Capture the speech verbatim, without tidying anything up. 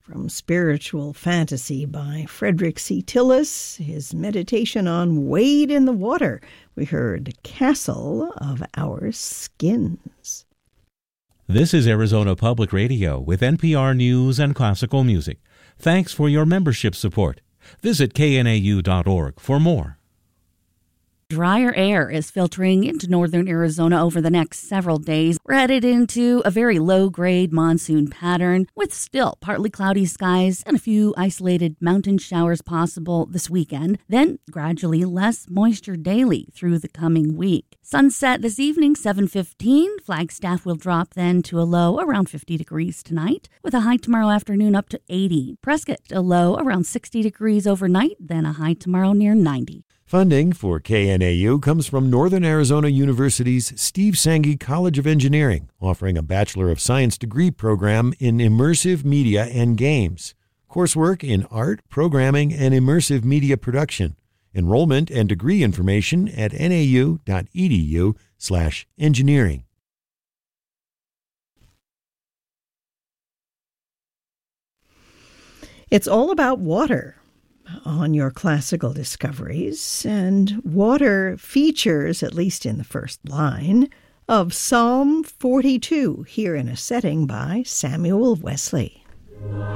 From Spiritual Fantasy by Frederick C. Tillis, his meditation on Wade in the Water, we heard Castle of Our Skins. This is Arizona Public Radio with N P R News and classical music. Thanks for your membership support. Visit K N A U dot org for more. Drier air is filtering into northern Arizona over the next several days. We're headed into a very low-grade monsoon pattern with still partly cloudy skies and a few isolated mountain showers possible this weekend. Then gradually less moisture daily through the coming week. Sunset this evening, seven fifteen. Flagstaff will drop then to a low around fifty degrees tonight, with a high tomorrow afternoon up to eighty. Prescott, a low around sixty degrees overnight, then a high tomorrow near ninety. Funding for K N A U comes from Northern Arizona University's Steve Sanghi College of Engineering, offering a Bachelor of Science degree program in immersive media and games. Coursework in art, programming, and immersive media production. Enrollment and degree information at N A U dot E D U slash engineering. It's all about water on your classical discoveries, and water features, at least in the first line, of Psalm forty-two, here in a setting by Samuel Wesley.